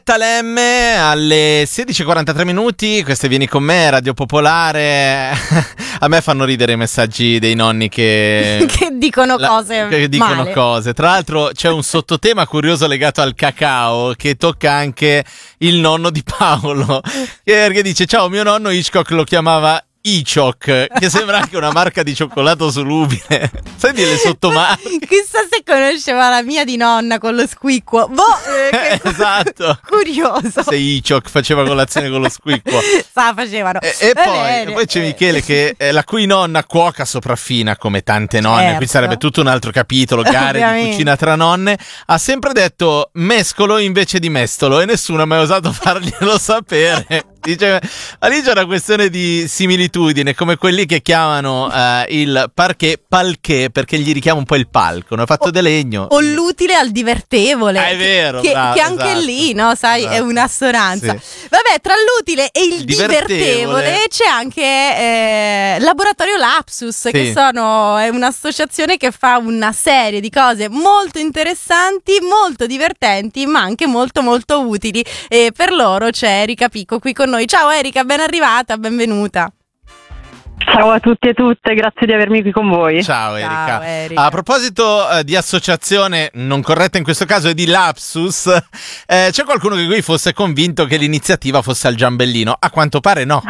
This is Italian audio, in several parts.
Gerusalemme alle 16:43 minuti. Queste Vieni con me, Radio Popolare. A me fanno ridere i messaggi dei nonni che dicono cose che dicono male. cose. Tra l'altro c'è un sottotema curioso legato al cacao che tocca anche il nonno di Paolo, che dice: ciao, mio nonno Hitchcock lo chiamava Ichok, che sembra anche una marca di cioccolato solubile. Sai dire le sottomarche? Chissà se conosceva la mia di nonna con lo squicquo. Esatto. Curioso. Se Ichok faceva colazione con lo squicquo. Facevano. E poi c'è Michele che la cui nonna cuoca sopraffina come tante nonne. Certo. Qui sarebbe tutto un altro capitolo, gare di cucina tra nonne. Ha sempre detto mescolo invece di mestolo e nessuno ha mai osato farglielo sapere. Dice, ma lì c'è una questione di similitudine, come quelli che chiamano il parquet palquet perché gli richiama un po' il palco, è fatto di legno. O l'utile al divertevole. È vero, che bravo, anche esatto, lì, no, sai, esatto, è un'assonanza. sì. Vabbè, tra l'utile e il divertevole c'è anche Laboratorio Lapsus, sì, che è un'associazione che fa una serie di cose molto interessanti, molto divertenti, ma anche molto molto utili. E per loro c'è Erika Picco qui con noi. Ciao Erika, ben arrivata, benvenuta. Ciao a tutti e tutte, grazie di avermi qui con voi. Ciao Erika. Ciao, Erika. A proposito di associazione non corretta in questo caso e di lapsus, c'è qualcuno che qui fosse convinto che l'iniziativa fosse al Giambellino? A quanto pare no.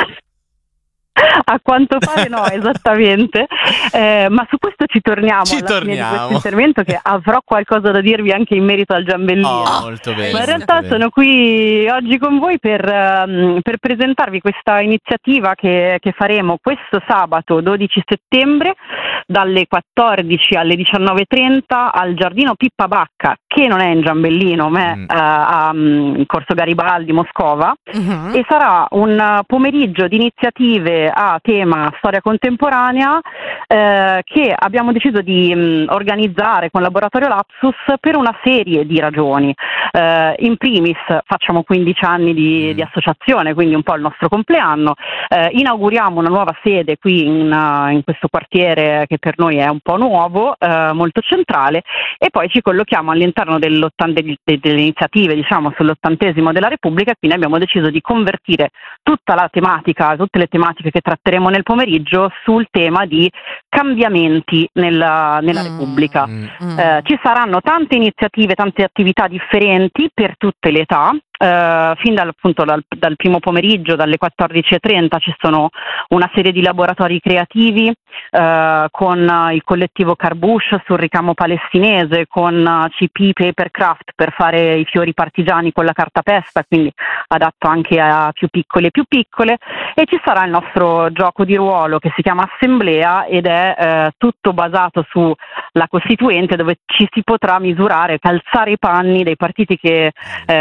A quanto pare no, esattamente, ma su questo ci torniamo alla fine di questo intervento, che avrò qualcosa da dirvi anche in merito al Giambellino. Oh, molto bene. Ma in realtà sono qui oggi con voi per presentarvi questa iniziativa che faremo questo sabato 12 settembre dalle 14 alle 19:30 al Giardino Pippa Bacca, che non è in Giambellino ma è a Corso Garibaldi, Moscova, e sarà un pomeriggio di iniziative a tema storia contemporanea che abbiamo deciso di organizzare con Laboratorio Lapsus per una serie di ragioni. In primis facciamo 15 anni di associazione, quindi un po' il nostro compleanno, inauguriamo una nuova sede qui in questo quartiere che per noi è un po' nuovo, molto centrale, e poi ci collochiamo all'interno delle iniziative, diciamo, sull'80° della Repubblica. Quindi abbiamo deciso di convertire tutte le tematiche che tratteremo nel pomeriggio sul tema di cambiamenti nella Repubblica. Ci saranno tante iniziative, tante attività differenti per tutte le età. Fin dal primo pomeriggio, dalle 14:30, ci sono una serie di laboratori creativi con il collettivo Carbush sul ricamo palestinese, con CP Papercraft per fare i fiori partigiani con la cartapesta, quindi adatto anche a più piccole e più piccole, e ci sarà il nostro gioco di ruolo che si chiama Assemblea ed è tutto basato sulla Costituente, dove ci si potrà misurare, calzare i panni dei partiti che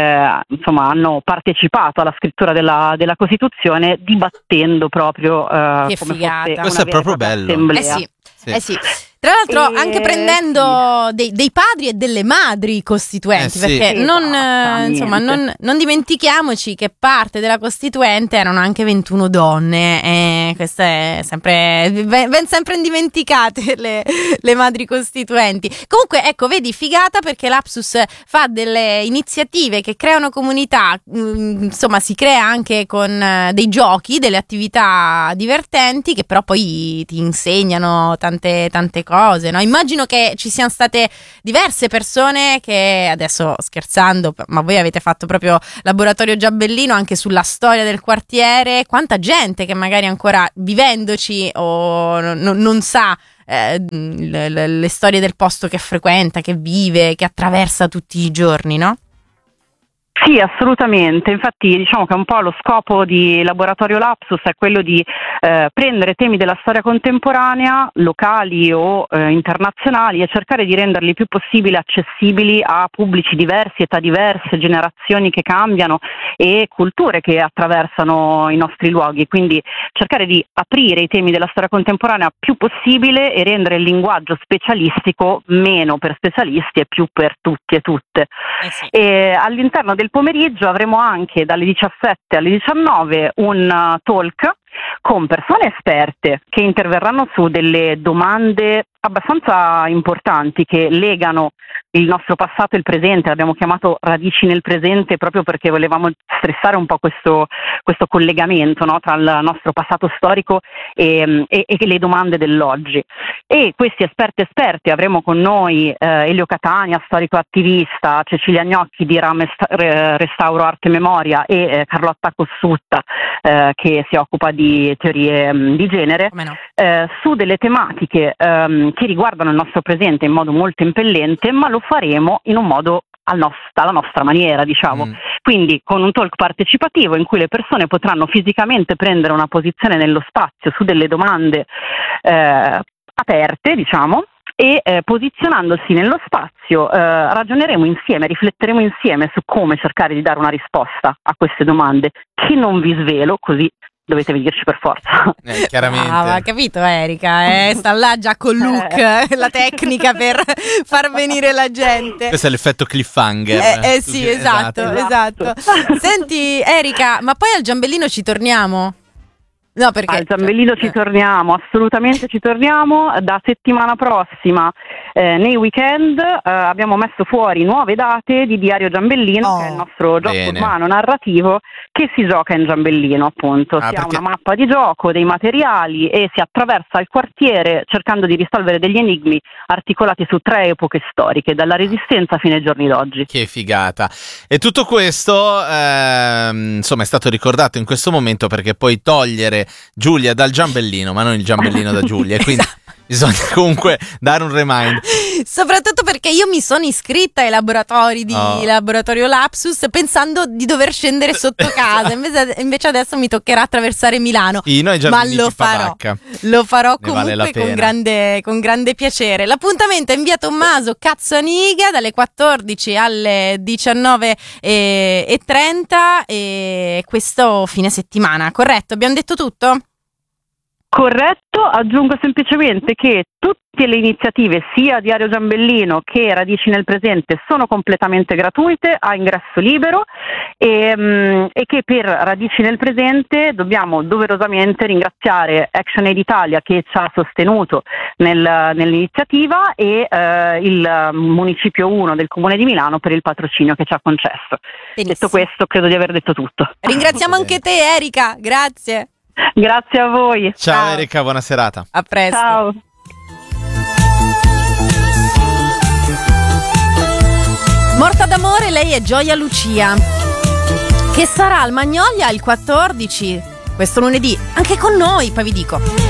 hanno partecipato alla scrittura della Costituzione, dibattendo proprio che come figata. fosse Questo è proprio bello. assemblea. Sì. Tra l'altro anche prendendo dei padri e delle madri costituenti, perché non dimentichiamoci che parte della Costituente erano anche 21 donne, e queste è sempre ben sempre indimenticate le madri costituenti. Comunque ecco, vedi, figata, perché Lapsus fa delle iniziative che creano comunità, si crea anche con dei giochi, delle attività divertenti che però poi ti insegnano tante cose, no? Immagino che ci siano state diverse persone che, adesso scherzando, ma voi avete fatto proprio Laboratorio Giambellino anche sulla storia del quartiere. Quanta gente che magari ancora vivendoci o non sa le storie del posto che frequenta, che vive, che attraversa tutti i giorni, no? Sì, assolutamente. Infatti diciamo che un po' lo scopo di Laboratorio Lapsus è quello di prendere temi della storia contemporanea, locali o internazionali, e cercare di renderli il più possibile accessibili a pubblici diversi, età diverse, generazioni che cambiano e culture che attraversano i nostri luoghi. Quindi cercare di aprire i temi della storia contemporanea più possibile e rendere il linguaggio specialistico meno per specialisti e più per tutti e tutte. E all'interno del pomeriggio avremo anche dalle 17 alle 19 un talk con persone esperte che interverranno su delle domande abbastanza importanti che legano il nostro passato e il presente. L'abbiamo chiamato Radici nel presente proprio perché volevamo stressare un po' questo collegamento, no, tra il nostro passato storico e le domande dell'oggi. E questi esperti avremo con noi Elio Catania, storico attivista, Cecilia Gnocchi di RAM Restauro Arte e Memoria e Carlotta Cossutta che si occupa di teorie di genere, su delle tematiche che riguardano il nostro presente in modo molto impellente, ma lo faremo in un modo alla nostra maniera, diciamo. Quindi con un talk partecipativo in cui le persone potranno fisicamente prendere una posizione nello spazio su delle domande aperte, diciamo, e posizionandosi nello spazio ragioneremo insieme, rifletteremo insieme su come cercare di dare una risposta a queste domande, che non vi svelo, così dovete venirci per forza. Chiaramente. Ha capito Erika, sta là già con Luke, la tecnica per far venire la gente. Questo è l'effetto cliffhanger. Sì, esatto. Senti Erika, ma poi al Giambellino ci torniamo? No, perché al Giambellino ci torniamo, assolutamente ci torniamo. Da settimana prossima nei weekend abbiamo messo fuori nuove date di Diario Giambellino, che è il nostro gioco urbano narrativo che si gioca in Giambellino, appunto. Si ha una mappa di gioco, dei materiali e si attraversa il quartiere cercando di risolvere degli enigmi articolati su 3 epoche storiche, dalla Resistenza fino ai giorni d'oggi. Che figata! E tutto questo insomma è stato ricordato in questo momento perché puoi togliere Giulia dal Giambellino, ma non il Giambellino da Giulia, quindi bisogna comunque dare un remind. Soprattutto perché io mi sono iscritta ai laboratori di Laboratorio Lapsus pensando di dover scendere sotto casa, invece adesso mi toccherà attraversare Milano. Ma lo farò comunque vale con grande piacere. L'appuntamento è in via Tommaso Cazzaniga dalle 14 alle 19:30 e questo fine settimana, corretto? Abbiamo detto tutto? Corretto, aggiungo semplicemente che tutte le iniziative, sia Diario Giambellino che Radici nel presente, sono completamente gratuite, a ingresso libero e che per Radici nel presente dobbiamo doverosamente ringraziare Action Aid Italia che ci ha sostenuto nell'iniziativa e il Municipio 1 del Comune di Milano per il patrocinio che ci ha concesso. Benissimo. Detto questo, credo di aver detto tutto. Ringraziamo anche te Erika, grazie. Grazie a voi. Ciao Erika, buona serata. A presto. Ciao. Morta d'amore, lei è Gioia Lucia, che sarà al Magnolia il 14, questo lunedì, anche con noi, poi vi dico.